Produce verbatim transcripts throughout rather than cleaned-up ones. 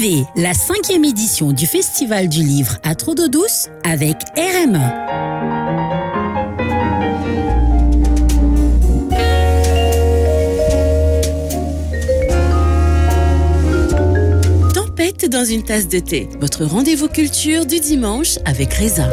Vivez la cinquième édition du Festival du Livre à Trou d'Eau Douce avec R M E. Tempête dans une tasse de thé, votre rendez-vous culture du dimanche avec Reza.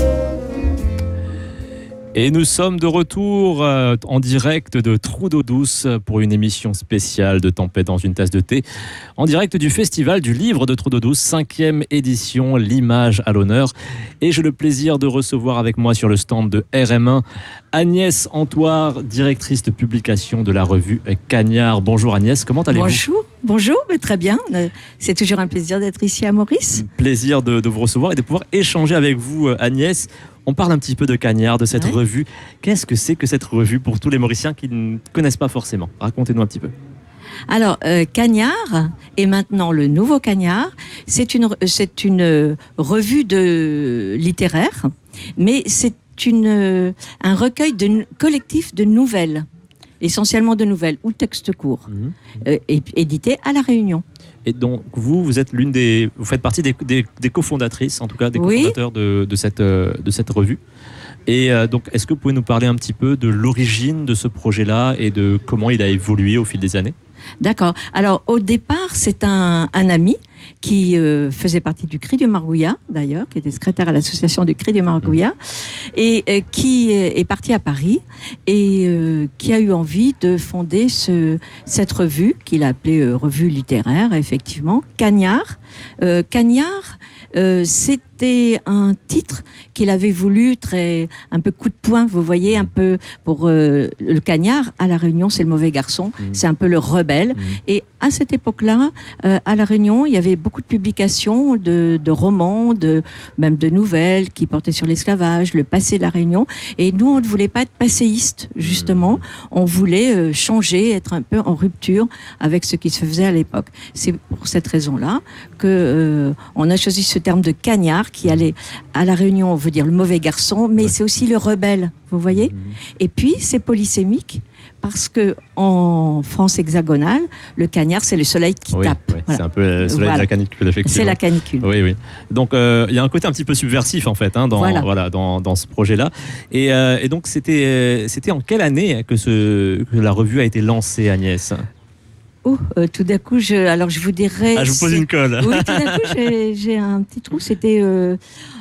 Et nous sommes de retour euh, en direct de Trou d'Eau Douce pour une émission spéciale de Tempête dans une tasse de thé, en direct du Festival du Livre de Trou d'Eau Douce, cinquième édition, l'image à l'honneur. Et j'ai le plaisir de recevoir avec moi sur le stand de R M un Agnès Antoire, directrice de publication de la revue Cagnard. Bonjour Agnès, comment allez-vous ? Bonjour, bonjour, mais très bien. C'est toujours un plaisir d'être ici à Maurice. Plaisir de, de vous recevoir et de pouvoir échanger avec vous Agnès. On parle un petit peu de Cagnard, de cette ouais. revue. Qu'est-ce que c'est que cette revue pour tous les Mauriciens qui ne connaissent pas forcément ? Racontez-nous un petit peu. Alors, euh, Cagnard, et maintenant le nouveau Cagnard, c'est une, c'est une revue de littéraire, mais c'est une, un recueil de, collectif de nouvelles, essentiellement de nouvelles ou textes courts, mmh. euh, édités à La Réunion. Et donc, vous, vous êtes l'une des, vous faites partie des, des, des cofondatrices, en tout cas des oui. cofondateurs de, de, cette, de cette revue. Et euh, donc, est-ce que vous pouvez nous parler un petit peu de l'origine de ce projet-là et de comment il a évolué au fil des années ? D'accord. Alors, au départ, c'est un, un ami qui euh, faisait partie du Cri du Margouillat, d'ailleurs, qui était secrétaire à l'association du Cri du Margouillat, mmh. et euh, qui est parti à Paris et euh, qui a eu envie de fonder ce, cette revue, qu'il a appelée euh, revue littéraire, effectivement, Cagnard. Euh, Cagnard, euh, c'était un titre qu'il avait voulu très un peu coup de poing, vous voyez, un peu pour euh, le Cagnard à La Réunion, c'est le mauvais garçon, mmh. c'est un peu le rebelle. Mmh. Et à cette époque-là, euh, à La Réunion, il y avait beaucoup de publications de, de romans, de même de nouvelles qui portaient sur l'esclavage, le passé de La Réunion. Et nous, on ne voulait pas être passéiste, justement. Mmh. On voulait euh, changer, être un peu en rupture avec ce qui se faisait à l'époque. C'est pour cette raison-là que euh, on a choisi ce terme de Cagnard qui allait à La Réunion, on veut dire le mauvais garçon, mais ouais. c'est aussi le rebelle, vous voyez. Mmh. Et puis c'est polysémique parce que en France hexagonale, le cagnard c'est le soleil qui oui, tape. Oui, voilà. C'est un peu le soleil voilà. de la canicule, effectivement. C'est la canicule. Oui, oui. Donc il euh, y a un côté un petit peu subversif en fait, hein, dans voilà. Voilà, dans, dans ce projet-là. Et, euh, et donc c'était euh, c'était en quelle année que ce que la revue a été lancée, Agnès ? Oh, euh, tout d'un coup, je, alors je vous dirais... Ah, je vous pose une colle. Oui, tout d'un coup, j'ai, j'ai un petit trou. C'était euh,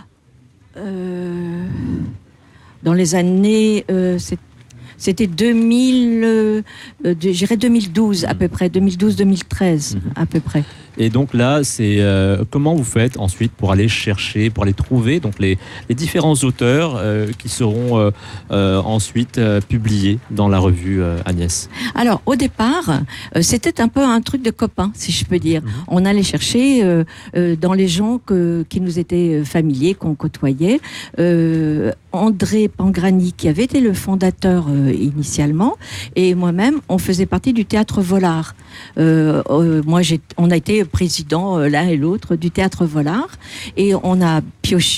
euh, dans les années... Euh, c'est, c'était deux mille, euh, de, je dirais deux mille douze à peu près, deux mille douze deux mille treize mmh. à peu près. Et donc là, c'est euh, comment vous faites ensuite pour aller chercher, pour aller trouver donc les, les différents auteurs euh, qui seront euh, euh, ensuite euh, publiés dans la revue euh, Agnès ? Alors au départ, euh, c'était un peu un truc de copain, si je peux dire. Mmh. On allait chercher euh, euh, dans les gens que, qui nous étaient familiers, qu'on côtoyait. Euh, André Pangrani, qui avait été le fondateur euh, initialement, et moi-même, on faisait partie du Théâtre Volard. Euh, euh, moi, j'ai, on a été président euh, l'un et l'autre du Théâtre Volard, et on a pioché